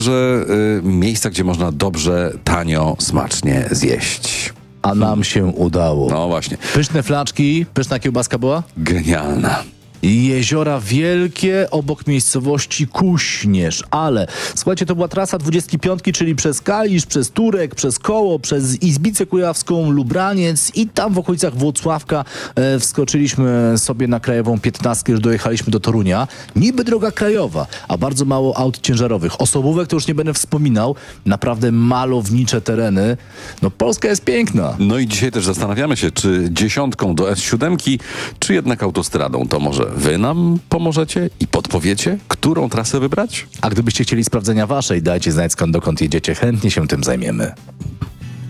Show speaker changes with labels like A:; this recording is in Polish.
A: że miejsca, gdzie można dobrze, tanio, smacznie zjeść.
B: A nam się udało.
A: No właśnie.
B: Pyszne flaczki, pyszna kiełbaska była?
A: Genialna.
B: Jeziora wielkie obok miejscowości Kuśnierz, ale słuchajcie, to była trasa 25, czyli przez Kalisz, przez Turek, przez Koło, przez Izbicę Kujawską, Lubraniec i tam w okolicach Włocławka wskoczyliśmy sobie na krajową 15, już dojechaliśmy do Torunia. Niby droga krajowa, a bardzo mało aut ciężarowych. Osobówek to już nie będę wspominał. Naprawdę malownicze tereny. No Polska jest piękna.
A: No i dzisiaj też zastanawiamy się, czy 10 do S7, czy jednak autostradą. To może wy nam pomożecie i podpowiecie, którą trasę wybrać?
B: A gdybyście chcieli sprawdzenia waszej, dajcie znać skąd dokąd jedziecie. Chętnie się tym zajmiemy.